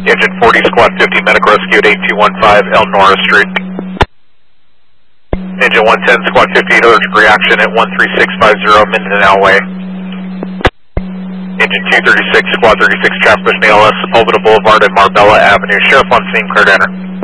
Engine 40, Squad 50, medical rescue at 8215 Elnora Street. Engine 110, Squad 50, allergic reaction at 13650 Mindanao Way. Engine 236, Squad 36, traffic pushing ALS, Sepulveda Boulevard and Marbella Avenue. Sheriff on scene, clear to enter.